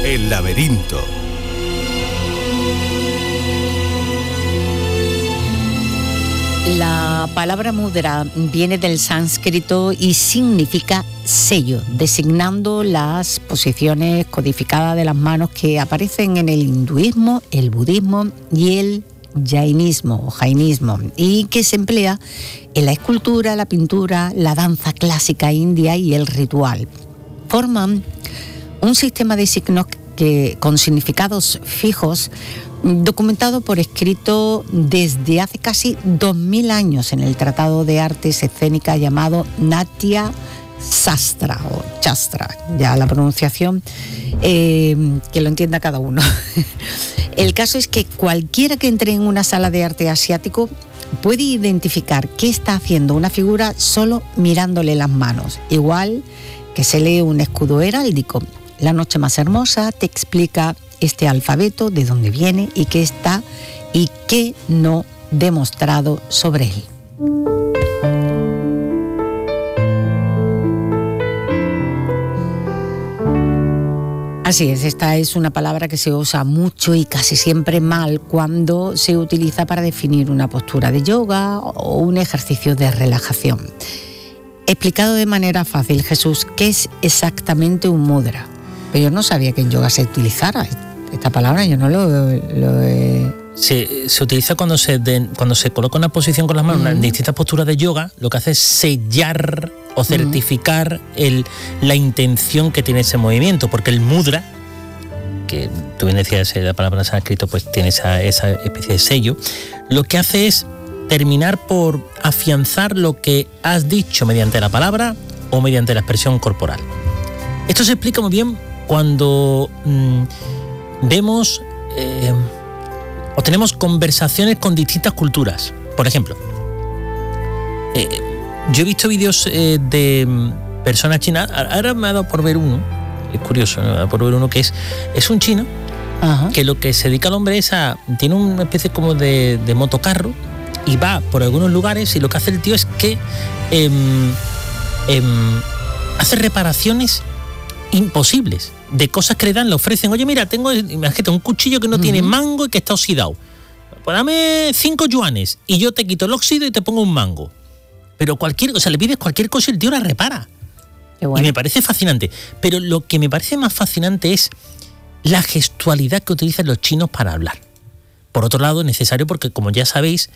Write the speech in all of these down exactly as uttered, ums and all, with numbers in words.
El laberinto. La palabra mudra viene del sánscrito y significa sello, designando las posiciones codificadas de las manos que aparecen en el hinduismo, el budismo y el jainismo o jainismo, y que se emplea en la escultura, la pintura, la danza clásica india y el ritual. Forman un sistema de signos que, con significados fijos, documentado por escrito desde hace casi dos mil años en el Tratado de Artes Escénicas llamado Natya Shastra o Shastra, ya la pronunciación, eh, que lo entienda cada uno. El caso es que cualquiera que entre en una sala de arte asiático puede identificar qué está haciendo una figura solo mirándole las manos, igual que se lee un escudo heráldico. La noche más hermosa te explica este alfabeto, de dónde viene y qué está y qué no demostrado sobre él. Así es, esta es una palabra que se usa mucho y casi siempre mal cuando se utiliza para definir una postura de yoga o un ejercicio de relajación. Explicado de manera fácil, Jesús, ¿qué es exactamente un mudra? Pero yo no sabía que en yoga se utilizara esta palabra, yo no lo, lo he... Se, se utiliza cuando se, de, cuando se coloca una posición con las manos, uh-huh. en distintas posturas de yoga, lo que hace es sellar o certificar uh-huh. el, la intención que tiene ese movimiento, porque el mudra, que tú bien decías, la palabra sánscrito, pues tiene esa, esa especie de sello, lo que hace es terminar por afianzar lo que has dicho mediante la palabra o mediante la expresión corporal. Esto se explica muy bien cuando mmm, vemos eh, o tenemos conversaciones con distintas culturas. Por ejemplo, eh, yo he visto vídeos eh, de personas chinas, ahora me ha dado por ver uno, es curioso, me ha dado por ver uno que es, es un chino, ajá, que lo que se dedica al hombre es a, tiene una especie como de, de motocarro y va por algunos lugares y lo que hace el tío es que eh, eh, hace reparaciones imposibles de cosas que le dan, le ofrecen, oye mira, tengo imagínate un cuchillo que no uh-huh. tiene mango y que está oxidado, pues dame cinco yuanes y yo te quito el óxido y te pongo un mango, pero cualquier, o sea, le pides cualquier cosa y el tío la repara. Qué bueno. Y me parece fascinante, pero lo que me parece más fascinante es la gestualidad que utilizan los chinos para hablar. Por otro lado, es necesario porque, como ya sabéis,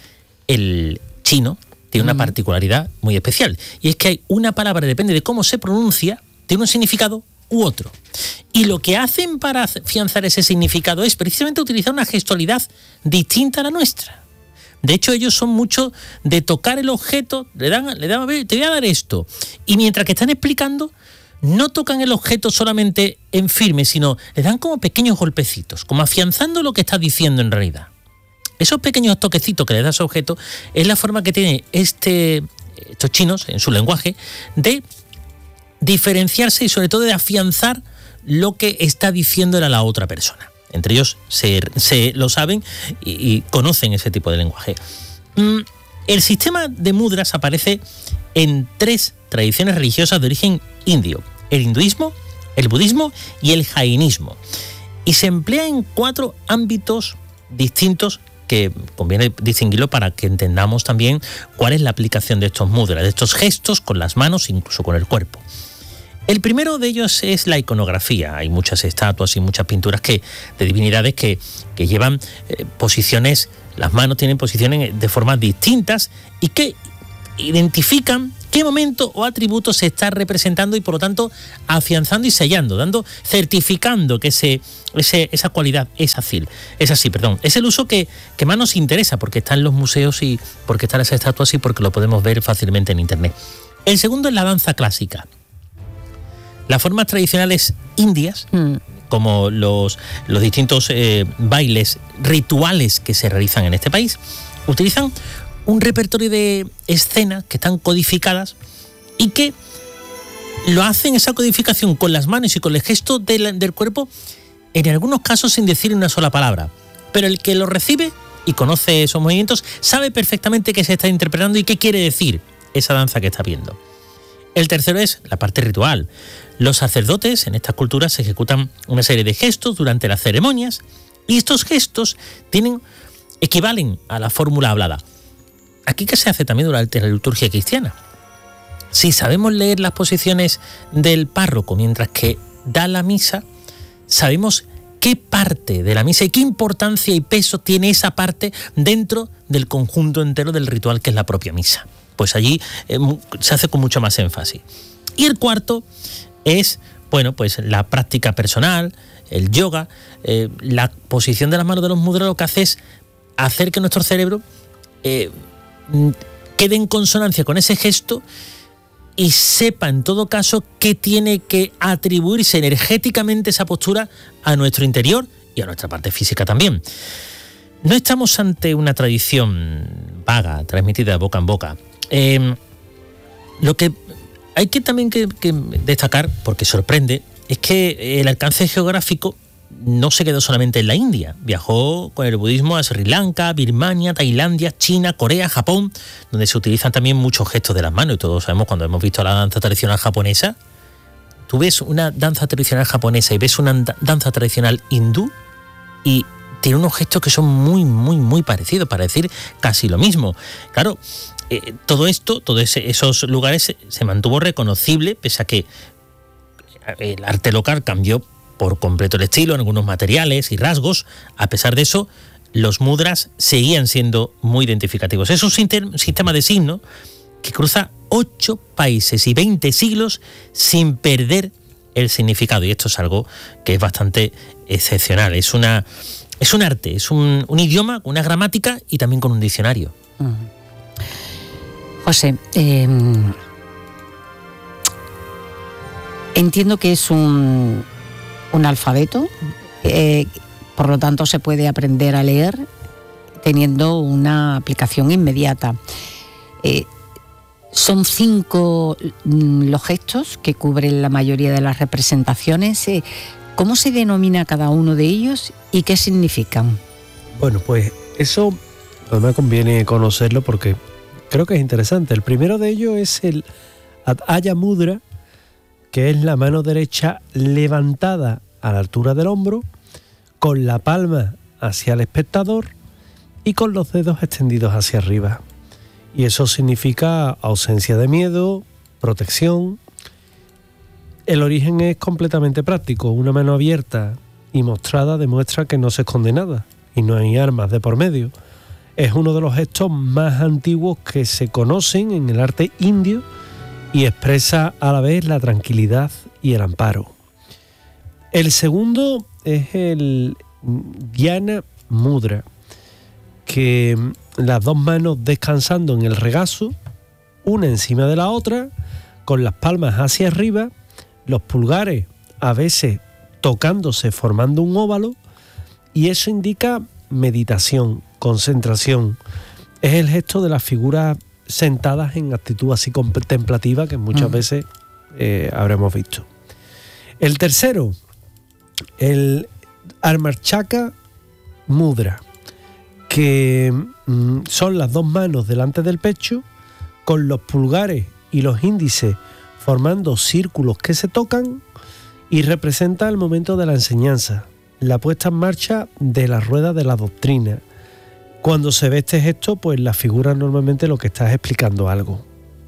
el chino tiene una uh-huh. particularidad muy especial, y es que hay una palabra, depende de cómo se pronuncia, tiene un significado u otro. Y lo que hacen para afianzar ese significado es precisamente utilizar una gestualidad distinta a la nuestra. De hecho, ellos son mucho de tocar el objeto, le dan, le dan, te voy a dar esto. Y mientras que están explicando, no tocan el objeto solamente en firme, sino le dan como pequeños golpecitos, como afianzando lo que está diciendo en realidad. Esos pequeños toquecitos que le da ese objeto es la forma que tiene este, estos chinos, en su lenguaje, de diferenciarse y sobre todo de afianzar lo que está diciendo a la otra persona. Entre ellos se, se lo saben y, y conocen ese tipo de lenguaje. Mm, el sistema de mudras aparece en tres tradiciones religiosas de origen indio: el hinduismo, el budismo y el jainismo. Y se emplea en cuatro ámbitos distintos que conviene distinguirlo para que entendamos también cuál es la aplicación de estos mudras, de estos gestos con las manos, incluso con el cuerpo. El primero de ellos es la iconografía. Hay muchas estatuas y muchas pinturas que, de divinidades que, que llevan eh, posiciones, las manos tienen posiciones de formas distintas y que identifican qué momento o atributo se está representando y por lo tanto afianzando y sellando, dando, certificando que ese, ese, esa cualidad es así, es así, perdón. Es el uso que, que más nos interesa porque está en los museos y porque están las estatuas y porque lo podemos ver fácilmente en internet. El segundo es la danza clásica. Las formas tradicionales indias, mm. como los, los distintos eh, bailes rituales que se realizan en este país, utilizan un repertorio de escenas que están codificadas y que lo hacen esa codificación con las manos y con el gesto del, del cuerpo, en algunos casos sin decir una sola palabra. Pero el que lo recibe y conoce esos movimientos sabe perfectamente qué se está interpretando y qué quiere decir esa danza que está viendo. El tercero es la parte ritual. Los sacerdotes en estas culturas ejecutan una serie de gestos durante las ceremonias y estos gestos tienen, equivalen a la fórmula hablada. Aquí que se hace también durante la liturgia cristiana. Si sabemos leer las posiciones del párroco mientras que da la misa, sabemos qué parte de la misa y qué importancia y peso tiene esa parte dentro del conjunto entero del ritual que es la propia misa. Pues allí eh, se hace con mucho más énfasis. Y el cuarto es, bueno, pues la práctica personal, el yoga, eh, la posición de las manos de los mudras lo que hace es hacer que nuestro cerebro eh, quede en consonancia con ese gesto y sepa en todo caso que tiene que atribuirse energéticamente esa postura a nuestro interior y a nuestra parte física también. No estamos ante una tradición vaga, transmitida de boca en boca. Eh, lo que hay que también que, que destacar, porque sorprende, es que el alcance geográfico no se quedó solamente en la India. Viajó con el budismo a Sri Lanka, Birmania, Tailandia, China, Corea, Japón, donde se utilizan también muchos gestos de las manos. Y todos sabemos, cuando hemos visto la danza tradicional japonesa, tú ves una danza tradicional japonesa y ves una danza tradicional hindú y tiene unos gestos que son muy, muy, muy parecidos, para decir casi lo mismo. Claro, eh, todo esto, todos esos lugares se, se mantuvo reconocible, pese a que el arte local cambió por completo el estilo, en algunos materiales y rasgos. A pesar de eso, los mudras seguían siendo muy identificativos. Es un sistema de signos que cruza ocho países y veinte siglos sin perder el significado. Y esto es algo que es bastante excepcional. Es una, es un arte, es un, un idioma, una gramática y también con un diccionario. Uh-huh. José, eh, entiendo que es un... un alfabeto, eh, por lo tanto se puede aprender a leer teniendo una aplicación inmediata. Eh, son cinco los gestos que cubren la mayoría de las representaciones. Eh, ¿Cómo se denomina cada uno de ellos y qué significan? Bueno, pues eso me conviene conocerlo porque creo que es interesante. El primero de ellos es el Adhaya Mudra, que es la mano derecha levantada a la altura del hombro, con la palma hacia el espectador y con los dedos extendidos hacia arriba. Y eso significa ausencia de miedo, protección. El origen es completamente práctico. Una mano abierta y mostrada demuestra que no se esconde nada y no hay armas de por medio. Es uno de los gestos más antiguos que se conocen en el arte indio y expresa a la vez la tranquilidad y el amparo. El segundo es el Dhyana Mudra, que las dos manos descansando en el regazo, una encima de la otra, con las palmas hacia arriba, los pulgares a veces tocándose formando un óvalo, y eso indica meditación, concentración. Es el gesto de las figuras sentadas en actitud así contemplativa que muchas uh-huh. veces eh, habremos visto. El tercero, el Armarchaka Mudra, que mm, son las dos manos delante del pecho, con los pulgares y los índices formando círculos que se tocan, y representa el momento de la enseñanza, la puesta en marcha de la rueda de la doctrina. Cuando se ve este gesto, pues la figura normalmente lo que está es explicando algo.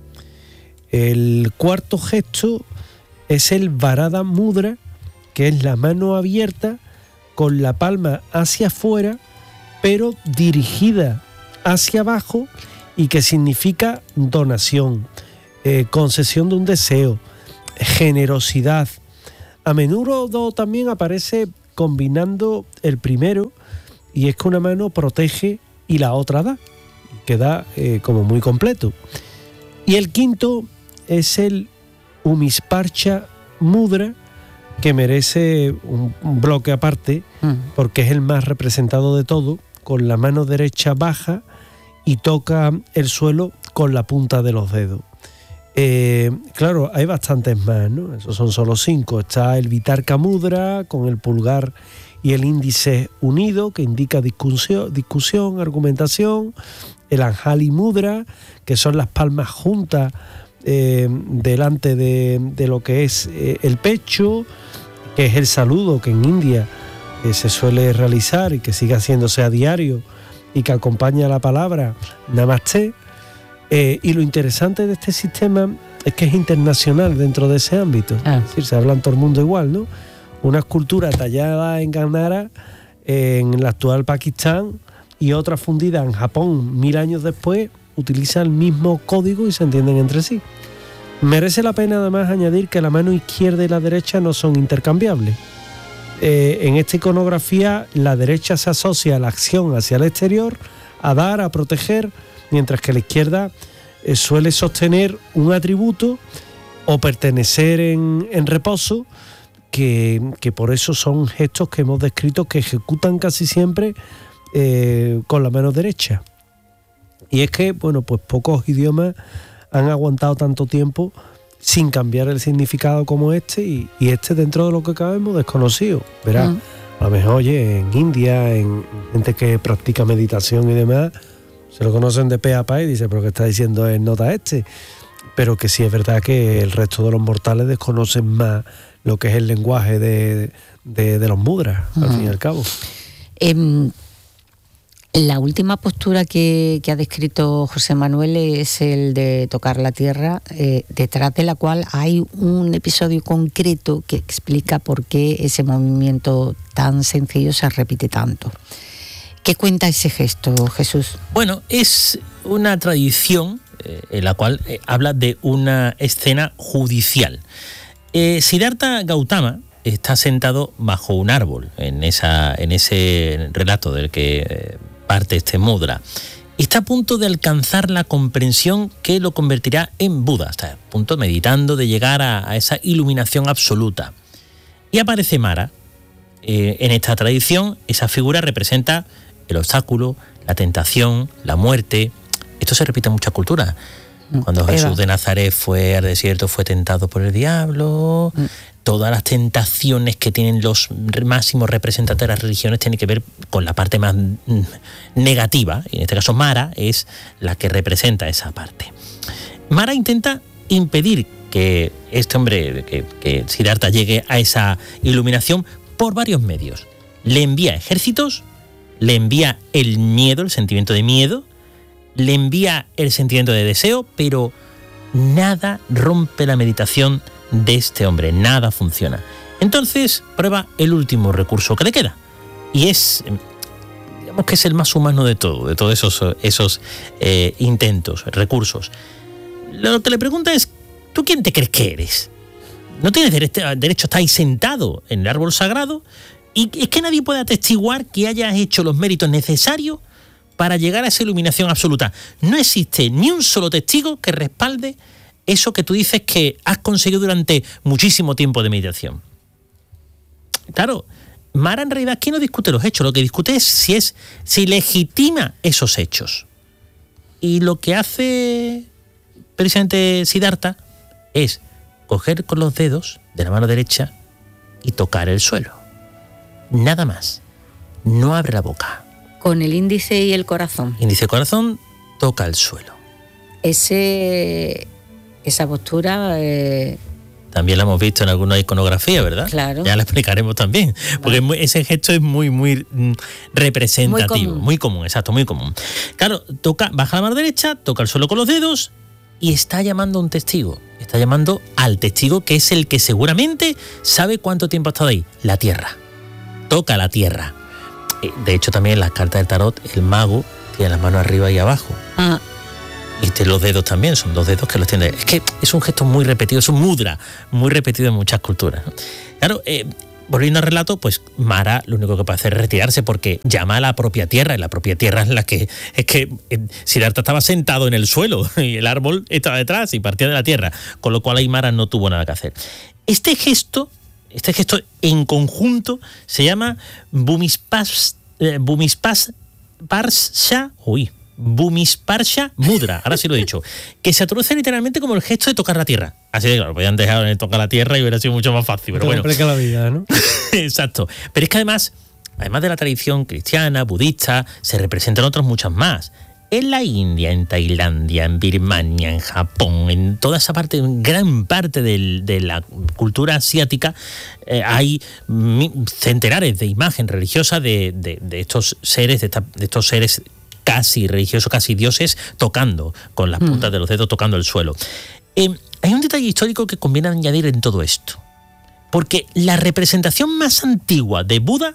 El cuarto gesto es el Varada Mudra, que es la mano abierta con la palma hacia afuera, pero dirigida hacia abajo, y que significa donación, eh, concesión de un deseo, generosidad. A menudo también aparece combinando el primero, y es que una mano protege y la otra da, queda eh, como muy completo. Y el quinto es el Umisparcha Mudra, que merece un, un bloque aparte, mm. porque es el más representado de todo, con la mano derecha baja y toca el suelo con la punta de los dedos. Eh, claro, hay bastantes más, ¿no? Esos son solo cinco. Está el Vitarka Mudra, con el pulgar y el índice unido, que indica discusión, discusión, argumentación. El Anjali Mudra, que son las palmas juntas eh, delante de, de lo que es eh, el pecho, que es el saludo que en India eh, se suele realizar y que sigue haciéndose a diario y que acompaña la palabra Namaste. Eh, y lo interesante de este sistema es que es internacional dentro de ese ámbito. Ah. Es decir, se habla en todo el mundo igual, ¿no? Una escultura tallada en Gandhara, en el actual Pakistán, y otra fundida en Japón mil años después, utiliza el mismo código y se entienden entre sí. Merece la pena además añadir que la mano izquierda y la derecha no son intercambiables. Eh, en esta iconografía la derecha se asocia a la acción hacia el exterior, a dar, a proteger, mientras que la izquierda eh, suele sostener un atributo o pertenecer en, en reposo, que, que por eso son gestos que hemos descrito que ejecutan casi siempre eh, con la mano derecha. Y es que, bueno, pues pocos idiomas han aguantado tanto tiempo sin cambiar el significado como este, y, y este, dentro de lo que cabe, hemos desconocido. Verás, uh-huh. a lo mejor, oye, en India, en gente que practica meditación y demás, se lo conocen de pe a pa y dice, pero ¿qué está diciendo el nota este? Pero que sí es verdad que el resto de los mortales desconocen más lo que es el lenguaje de, de, de los mudras, uh-huh. al fin y al cabo. Eh, la última postura que, que ha descrito José Manuel es el de tocar la tierra, eh, detrás de la cual hay un episodio concreto que explica por qué ese movimiento tan sencillo se repite tanto. ¿Qué cuenta ese gesto, Jesús? Bueno, es una tradición eh, en la cual eh, habla de una escena judicial. Eh, Siddhartha Gautama está sentado bajo un árbol en, esa, en ese relato del que eh, parte este mudra. Y está a punto de alcanzar la comprensión que lo convertirá en Buda. Está a punto, meditando, de llegar a, a esa iluminación absoluta. Y aparece Mara. Eh, en esta tradición, esa figura representa el obstáculo, la tentación, la muerte. Esto se repite en muchas culturas. Cuando Eva. Jesús de Nazaret fue al desierto, fue tentado por el diablo. Mm. Todas las tentaciones que tienen los máximos representantes de las religiones tienen que ver con la parte más negativa. Y en este caso Mara es la que representa esa parte. Mara intenta impedir que este hombre, que, que Siddhartha, llegue a esa iluminación por varios medios. Le envía ejércitos, le envía el miedo, el sentimiento de miedo, le envía el sentimiento de deseo, pero nada rompe la meditación de este hombre, nada funciona. Entonces prueba el último recurso que le queda, y es, digamos que es el más humano de todo, de todos esos, esos eh, intentos, recursos. Lo que le pregunta es, ¿tú quién te crees que eres? No tienes derecho, derecho a estar ahí sentado en el árbol sagrado, y es que nadie puede atestiguar que hayas hecho los méritos necesarios para llegar a esa iluminación absoluta. No existe ni un solo testigo que respalde eso que tú dices que has conseguido durante muchísimo tiempo de meditación. Claro, Mara en realidad aquí no discute los hechos, lo que discute es si, es, si legitima esos hechos. Y lo que hace precisamente Siddhartha es coger con los dedos de la mano derecha y tocar el suelo. Nada más. No abre la boca. Con el índice y el corazón. Índice y corazón, toca el suelo. Ese, esa postura... Eh... También la hemos visto en alguna iconografía, ¿verdad? Claro. Ya la explicaremos también. Porque vale. Ese gesto es muy, muy representativo. Muy común. muy común, exacto, muy común. Claro, toca, baja la mano derecha, toca el suelo con los dedos y está llamando a un testigo. Está llamando al testigo, que es el que seguramente sabe cuánto tiempo ha estado ahí. La tierra. Toca la tierra. De hecho, también en las cartas del tarot, el mago tiene las manos arriba y abajo. Ah. Y este, los dedos también, son dos dedos que los tiene. Es que es un gesto muy repetido, es un mudra, muy repetido en muchas culturas. Claro, eh, volviendo al relato, pues Mara lo único que puede hacer es retirarse, porque llama a la propia tierra, y la propia tierra es la que... Es que eh, Siddhartha estaba sentado en el suelo y el árbol estaba detrás y partía de la tierra, con lo cual ahí Mara no tuvo nada que hacer. Este gesto... Este gesto en conjunto se llama Bhumispas, eh, Bhumisparsha, uy, Bhumisparsha Mudra, ahora sí lo he dicho, que se traduce literalmente como el gesto de tocar la tierra. Así de claro, podían dejar de tocar la tierra y hubiera sido mucho más fácil, pero bueno. La vida, ¿no? Exacto. Pero es que además, además de la tradición cristiana, budista, se representan otras muchas más. En la India, en Tailandia, en Birmania, en Japón, en toda esa parte, en gran parte del, de la cultura asiática, eh, hay mi, centenares de imágenes religiosas de, de, de estos seres, de, esta, de estos seres casi religiosos, casi dioses, tocando con las puntas mm. de los dedos, tocando el suelo. Eh, hay un detalle histórico que conviene añadir en todo esto, porque la representación más antigua de Buda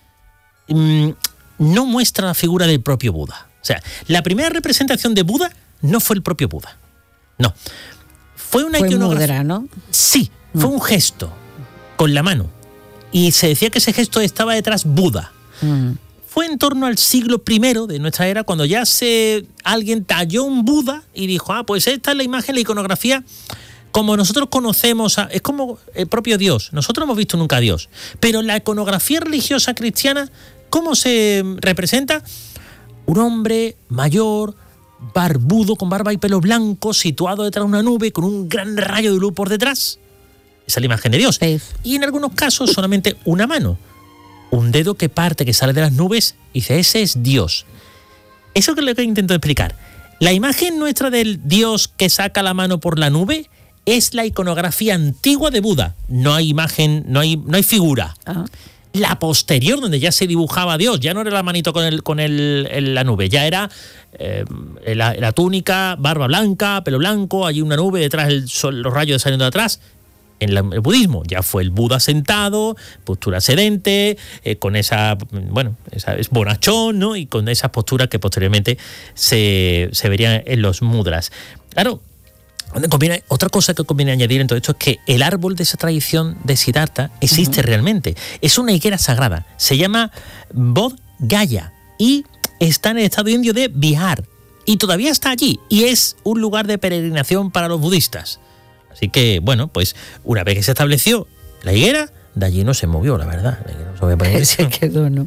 mmm, no muestra la figura del propio Buda. O sea, la primera representación de Buda no fue el propio Buda. No. Fue una fue iconografía. Mudra, ¿no? Sí, fue mm. un gesto con la mano. Y se decía que ese gesto estaba detrás Buda. Mm. Fue en torno al siglo primero de nuestra era cuando ya se alguien talló un Buda y dijo, ah, pues esta es la imagen, la iconografía como nosotros conocemos, a, es como el propio Dios. Nosotros no hemos visto nunca a Dios. Pero la iconografía religiosa cristiana, ¿cómo se representa? Un hombre mayor, barbudo, con barba y pelo blanco, situado detrás de una nube con un gran rayo de luz por detrás. Esa es la imagen de Dios. Sí. Y en algunos casos solamente una mano. Un dedo que parte, que sale de las nubes, y dice, ese es Dios. Eso es lo que intento explicar. La imagen nuestra del Dios que saca la mano por la nube es la iconografía antigua de Buda. No hay imagen, no hay, no hay figura. Ajá. La posterior, donde ya se dibujaba a Dios, ya no era la manito con el, con el, el, la nube, ya era eh, la, la túnica, barba blanca, pelo blanco, allí una nube, detrás el sol, los rayos saliendo de atrás. En la, el budismo ya fue el Buda sentado, postura sedente, eh, con esa, bueno, esa, es bonachón, ¿no? Y con esas posturas que posteriormente se, se verían en los mudras. Claro, conviene, otra cosa que conviene añadir en todo esto es que el árbol de esa tradición de Siddhartha existe uh-huh. realmente. Es una higuera sagrada. Se llama Bodh Gaya y está en el estado indio de Bihar. Y todavía está allí. Y es un lugar de peregrinación para los budistas. Así que, bueno, pues una vez que se estableció la higuera, de allí no se movió, la verdad. No se, se quedó, ¿no?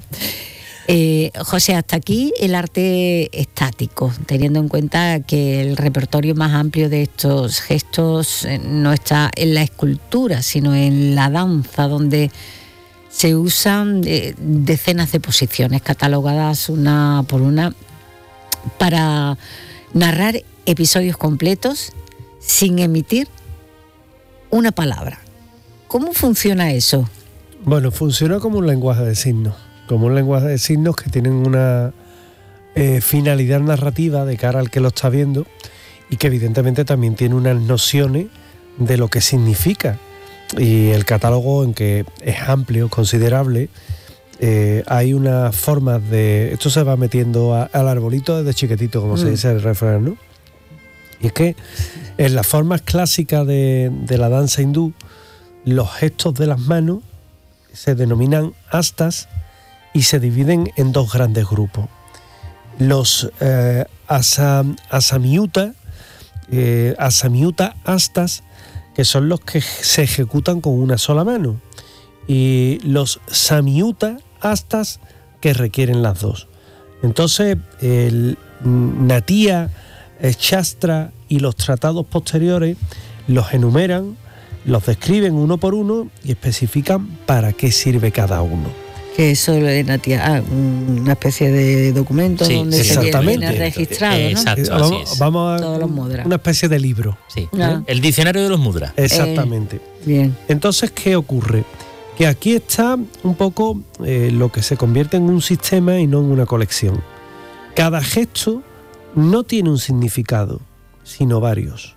Eh, José, hasta aquí el arte estático, teniendo en cuenta que el repertorio más amplio de estos gestos no está en la escultura, sino en la danza, donde se usan eh, decenas de posiciones catalogadas una por una para narrar episodios completos sin emitir una palabra. ¿Cómo funciona eso? Bueno, funciona como un lenguaje de signos. Como un lenguaje de signos que tienen una eh, finalidad narrativa de cara al que lo está viendo y que evidentemente también tiene unas nociones de lo que significa. Y el catálogo, en que es amplio, considerable, eh, hay unas formas de... Esto se va metiendo a, al arbolito desde chiquitito, como mm. se dice el refrán, ¿no? Y es que en las formas clásicas de, de la danza hindú, los gestos de las manos se denominan astas y se dividen en dos grandes grupos. Los eh, asam, asamyuta, eh, asamyuta astas, que son los que se ejecutan con una sola mano, y los samyuta astas, que requieren las dos. Entonces, el Natya, el Shastra y los tratados posteriores los enumeran, los describen uno por uno y especifican para qué sirve cada uno. Que eso es Natya, ah, una especie de documento sí, donde se viene registrado, ¿no? Exacto, vamos, es. vamos a todos los mudras. Una especie de libro. Sí. Ah. El diccionario de los mudras. Exactamente. Eh, bien. Entonces, ¿qué ocurre? Que aquí está un poco eh, lo que se convierte en un sistema y no en una colección. Cada gesto no tiene un significado, sino varios.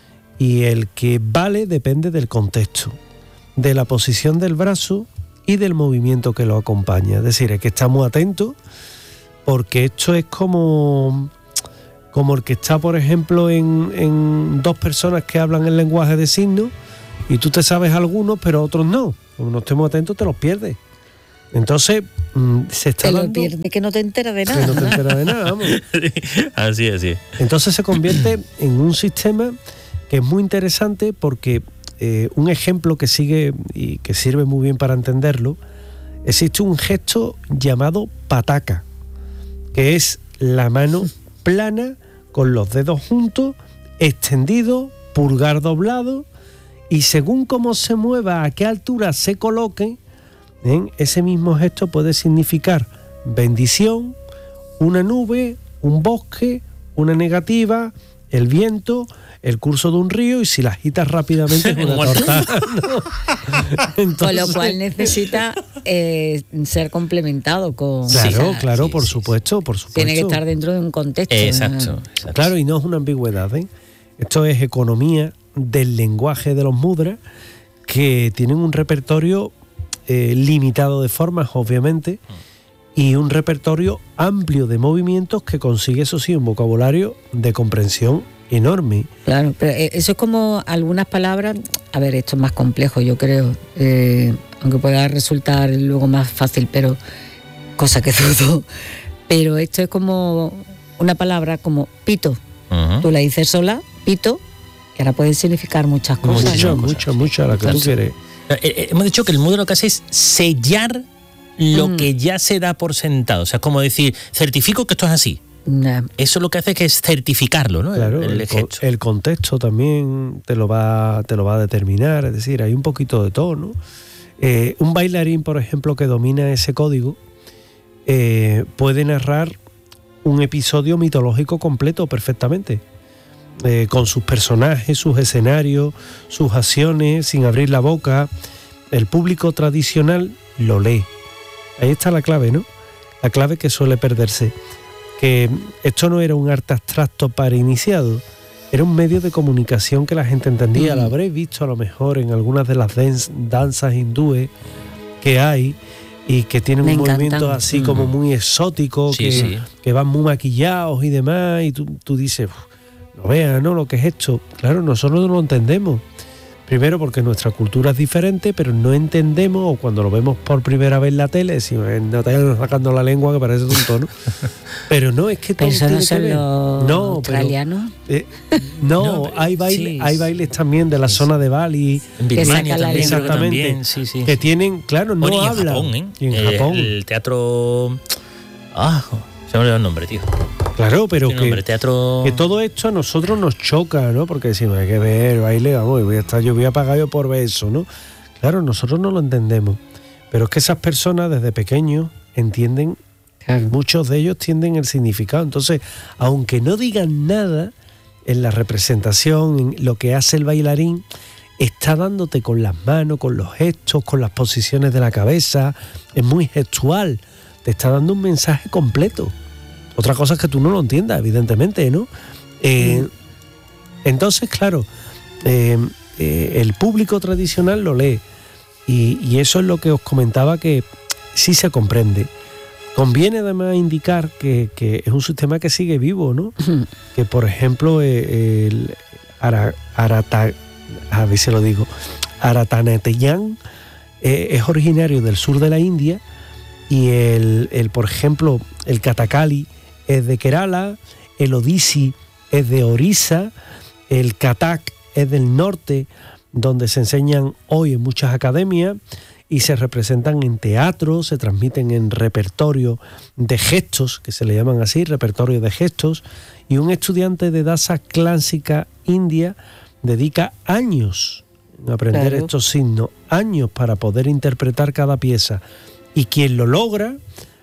Y el que vale depende del contexto, de la posición del brazo y del movimiento que lo acompaña. Es decir, es que estamos atentos porque esto es como, como el que está, por ejemplo, en, en dos personas que hablan el lenguaje de signos y tú te sabes algunos, pero otros no. Como no estemos atentos, te los pierdes. Entonces, mmm, se está te dando... lo pierdes, que no te enteras de nada. Que no te enteras de nada, vamos. Así es, así es. Entonces se convierte en un sistema que es muy interesante porque eh, un ejemplo que sigue y que sirve muy bien para entenderlo, existe un gesto llamado pataka, que es la mano plana con los dedos juntos, extendido, pulgar doblado, y según cómo se mueva, a qué altura se coloque, ¿eh? Ese mismo gesto puede significar bendición, una nube, un bosque, una negativa, el viento, el curso de un río, y si la agitas rápidamente es una torta. ¿No? Entonces, con lo cual necesita eh, ser complementado con... Claro, o sea, claro, sí, por sí, supuesto, por supuesto. Tiene que estar dentro de un contexto. Exacto, ¿no? exacto. Claro, y no es una ambigüedad, ¿eh? Esto es economía del lenguaje de los mudras, que tienen un repertorio eh, limitado de formas, obviamente, y un repertorio amplio de movimientos que consigue, eso sí, un vocabulario de comprensión enorme. Claro, pero eso es como algunas palabras, a ver, esto es más complejo, yo creo, eh, aunque pueda resultar luego más fácil, pero cosa que dudo, pero esto es como una palabra como pito, Uh-huh. tú la dices sola, pito, y ahora puede significar muchas cosas. Mucho, ¿no? mucho, mucho, la que tú quieres. Eh, eh, hemos dicho que el mudra lo que hace es sellar lo Mm. que ya se da por sentado. O sea, es como decir, certifico que esto es así. Nah. Eso lo que hace que es certificarlo, ¿no? Claro, el, el el, co- gesto. el contexto también te lo va, te lo va a determinar, es decir, hay un poquito de todo, ¿no? Eh, un bailarín, por ejemplo, que domina ese código, eh, puede narrar un episodio mitológico completo perfectamente, eh, con sus personajes, sus escenarios, sus acciones, sin abrir la boca. El público tradicional lo lee. Ahí está la clave, ¿no? La clave que suele perderse. Que esto no era un arte abstracto para iniciados, era un medio de comunicación que la gente entendía. Mm. Lo habréis visto a lo mejor en algunas de las dance- danzas hindúes que hay y que tienen Me un encantan. movimiento así Mm. como muy exótico, Sí, que, sí. que van muy maquillados y demás, y tú, tú dices, "Uf, no veas, ¿no? Lo que es esto". Claro, nosotros no lo entendemos. Primero porque nuestra cultura es diferente, pero no entendemos, o cuando lo vemos por primera vez en la tele, decimos, "Eh, Natalia sacando la lengua que parece tonto", ¿no? Pero no, es que todo Pero eso no tiene que son ver. los No, pero, australianos. eh, no, No, pero hay, baile, sí, hay sí. bailes también de la Sí, zona de Bali En que Birmania saca la también, creo que Exactamente. también, sí, sí. que tienen, claro, no Bueno, y en hablan. Japón, ¿eh? Y en Eh, Japón. El teatro... Ah, se me olvidó el nombre, tío. Claro, pero Tiene que, nombre, teatro... que todo esto a nosotros nos choca, ¿no? Porque decimos, hay que ver baile, vamos, y voy a estar, yo voy a pagar yo por ver eso, ¿no? Claro, nosotros no lo entendemos. Pero es que esas personas desde pequeños entienden, Claro. muchos de ellos tienden el significado. Entonces, aunque no digan nada, en la representación, en lo que hace el bailarín, está dándote con las manos, con los gestos, con las posiciones de la cabeza, es muy gestual, te está dando un mensaje completo. Otra cosa es que tú no lo entiendas, evidentemente, ¿no? Eh, entonces, claro, eh, eh, el público tradicional lo lee, y, y eso es lo que os comentaba, que sí se comprende. Conviene además indicar que, que es un sistema que sigue vivo, ¿no? Que, por ejemplo, eh, el ara, arata, a ver si lo digo, Aratanatayán eh, es originario del sur de la India, y el, el, por ejemplo, el Kathakali es de Kerala, el Odissi es de Orissa, el Kathak es del norte, donde se enseñan hoy en muchas academias y se representan en teatro, se transmiten en repertorio de gestos, que se le llaman así, repertorio de gestos, y un estudiante de danza clásica india dedica años en aprender Claro. estos signos, años para poder interpretar cada pieza, y quien lo logra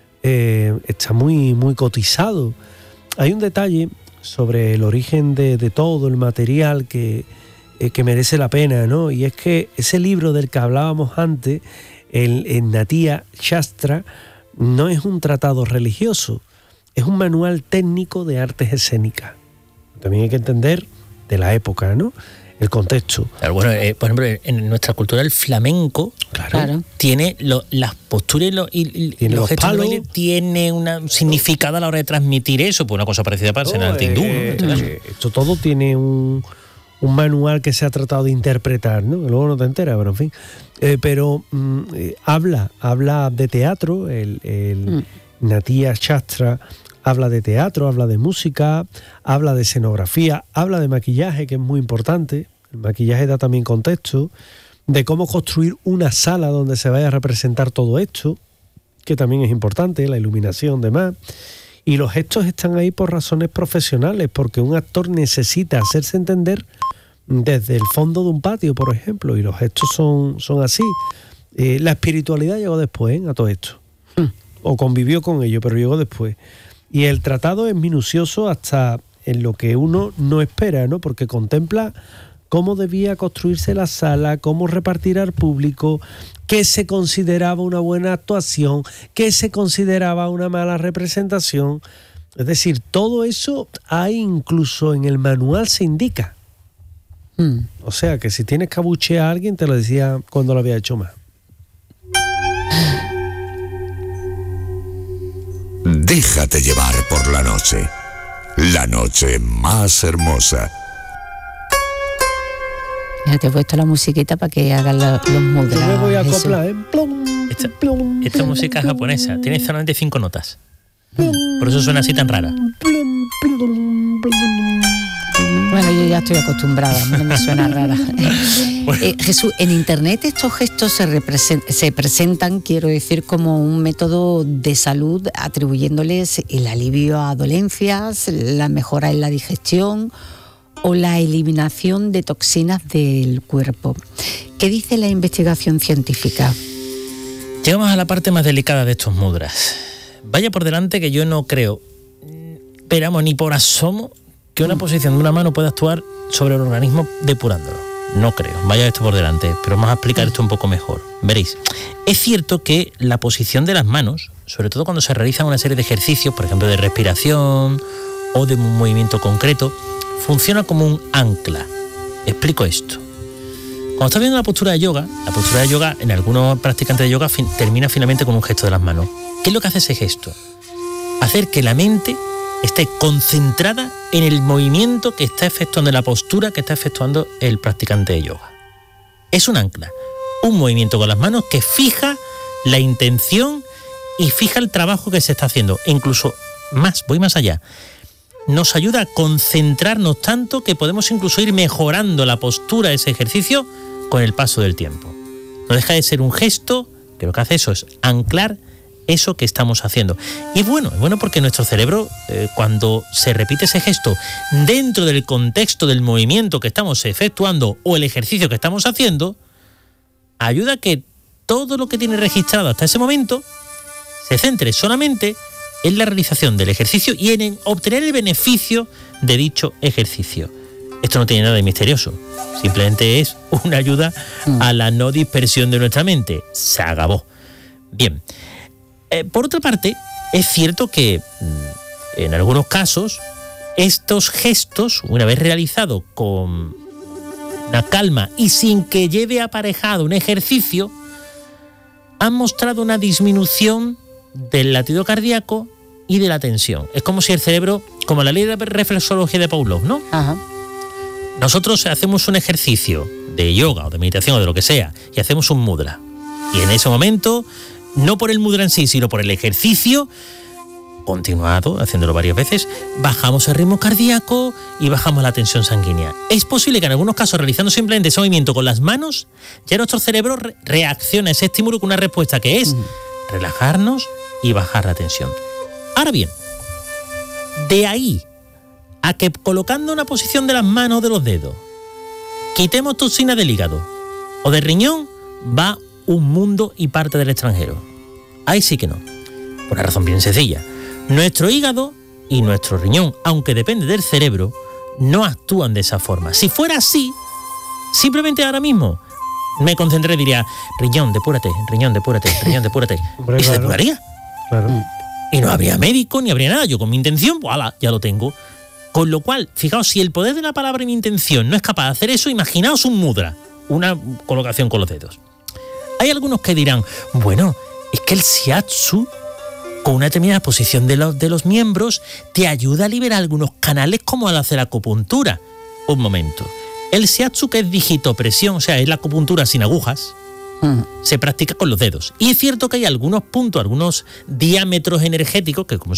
eh, está muy, muy cotizado. Hay un detalle sobre el origen de, de todo el material que, eh, que merece la pena, ¿no? Y es que ese libro del que hablábamos antes, el, el Natya Shastra, no es un tratado religioso, es un manual técnico de artes escénicas. También hay que entender de la época, ¿no? El contexto. Claro, bueno, eh, por ejemplo, en nuestra cultura el flamenco Claro. Claro. tiene lo- las posturas y, lo- y- y Tiene los los gestos de palos. baile, tiene una- un significado a la hora de transmitir eso, pues una cosa parecida pasa en el arte hindú, ¿no? Eh, En este caso. eh, esto todo tiene un, un manual que se ha tratado de interpretar, ¿no? Que luego no te enteras, pero en fin. Eh, pero mm, eh, habla, habla de teatro, el, el Mm. Natya Shastra habla de teatro, habla de música, habla de escenografía, habla de maquillaje, que es muy importante. El maquillaje da también contexto, de cómo construir una sala donde se vaya a representar todo esto, que también es importante, la iluminación, demás. Y los gestos están ahí por razones profesionales, porque un actor necesita hacerse entender desde el fondo de un patio, por ejemplo, y los gestos son, son así. Eh, la espiritualidad llegó después, ¿eh? A todo esto. O convivió con ello, pero llegó después. Y el tratado es minucioso hasta en lo que uno no espera, ¿no? Porque contempla cómo debía construirse la sala, cómo repartir al público, qué se consideraba una buena actuación, qué se consideraba una mala representación. Es decir, todo eso hay incluso en el manual se indica. Mm. O sea, que si tienes que abuchear a alguien, te lo decía cuando lo había hecho mal. Déjate llevar por la noche. La noche más hermosa. Ya te he puesto la musiquita para que hagan la, los mudras. Yo me voy a acoplar, ¿eh? Plum, esta, plum, esta música es japonesa, tiene solamente cinco notas. Por eso suena así tan rara. Bueno, yo ya estoy acostumbrada, no me suena rara. Bueno. Eh, Jesús, en internet estos gestos se, represent- se presentan, quiero decir, como un método de salud, atribuyéndoles el alivio a dolencias, la mejora en la digestión o la eliminación de toxinas del cuerpo. ¿Qué dice la investigación científica? Llegamos a la parte más delicada de estos mudras. Vaya por delante que yo no creo, esperamos ni por asomo, que una posición de una mano pueda actuar sobre el organismo depurándolo. No creo, vaya esto por delante, pero vamos a explicar esto un poco mejor. Veréis, es cierto que la posición de las manos, sobre todo cuando se realizan una serie de ejercicios, por ejemplo de respiración o de un movimiento concreto, funciona como un ancla. Explico esto. Cuando estás viendo la postura de yoga, la postura de yoga en algunos practicantes de yoga fin, termina finalmente con un gesto de las manos. ¿Qué es lo que hace ese gesto? Hacer que la mente esté concentrada en el movimiento que está efectuando, la postura que está efectuando el practicante de yoga. Es un ancla, un movimiento con las manos que fija la intención y fija el trabajo que se está haciendo. E incluso más, voy más allá. Nos ayuda a concentrarnos tanto que podemos incluso ir mejorando la postura de ese ejercicio con el paso del tiempo. No deja de ser un gesto que lo que hace eso es anclar eso que estamos haciendo. Y es bueno, es bueno porque nuestro cerebro, eh, cuando se repite ese gesto dentro del contexto del movimiento que estamos efectuando o el ejercicio que estamos haciendo, ayuda a que todo lo que tiene registrado hasta ese momento se centre solamente en la realización del ejercicio y en obtener el beneficio de dicho ejercicio. Esto no tiene nada de misterioso, simplemente es una ayuda a la no dispersión de nuestra mente. Se acabó. Bien. Eh, por otra parte, es cierto que mm, en algunos casos estos gestos, una vez realizados con una calma y sin que lleve aparejado un ejercicio, han mostrado una disminución del latido cardíaco y de la tensión. Es como si el cerebro, como la ley de reflexología de Pavlov, ¿no? Ajá. Nosotros hacemos un ejercicio de yoga o de meditación o de lo que sea y hacemos un mudra. Y en ese momento, no por el mudra en sí, sino por el ejercicio continuado, haciéndolo varias veces, bajamos el ritmo cardíaco y bajamos la tensión sanguínea. Es posible que en algunos casos, realizando simplemente ese movimiento con las manos, ya nuestro cerebro re- reacciona a ese estímulo con una respuesta que es relajarnos y bajar la tensión. Ahora bien, de ahí a que colocando una posición de las manos o de los dedos, quitemos toxinas del hígado o del riñón, va un mundo y parte del extranjero. Ahí sí que no. Por una razón bien sencilla. Nuestro hígado y nuestro riñón, aunque depende del cerebro, no actúan de esa forma. Si fuera así, simplemente ahora mismo me concentré y diría, riñón, depúrate, riñón, depúrate, riñón, depúrate. Hombre, y se claro, depuraría. Claro. Y no habría médico ni habría nada. Yo con mi intención, pues ala, ya lo tengo. Con lo cual, fijaos, si el poder de la palabra y mi intención no es capaz de hacer eso, imaginaos un mudra, una colocación con los dedos. Hay algunos que dirán, bueno, es que el shiatsu, con una determinada posición de los, de los miembros, te ayuda a liberar algunos canales como al hacer acupuntura. Un momento. El shiatsu, que es digitopresión, o sea, es la acupuntura sin agujas, uh-huh. se practica con los dedos. Y es cierto que hay algunos puntos, algunos diámetros energéticos, que como